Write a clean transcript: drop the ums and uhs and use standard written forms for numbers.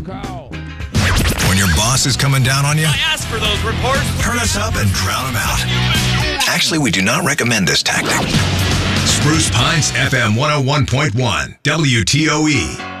When your boss is coming down on you, I asked for those reports. turn us up and drown him out. Actually, we do not recommend this tactic. Spruce Pines FM 101.1 WTOE.